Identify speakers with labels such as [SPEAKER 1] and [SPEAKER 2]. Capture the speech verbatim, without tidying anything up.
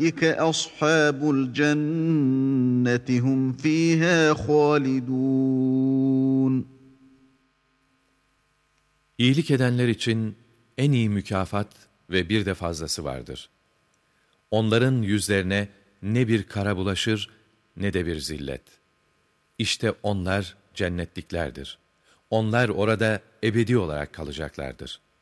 [SPEAKER 1] أُولَٰئِكَ أَصْحَابُ الْجَنَّةِ هُمْ فِيهَا خَالِدُونَ.
[SPEAKER 2] İyilik edenler için en iyi mükafat ve bir de fazlası vardır. Onların yüzlerine ne bir kara bulaşır ne de bir zillet. İşte onlar cennetliklerdir. Onlar orada ebedi olarak kalacaklardır.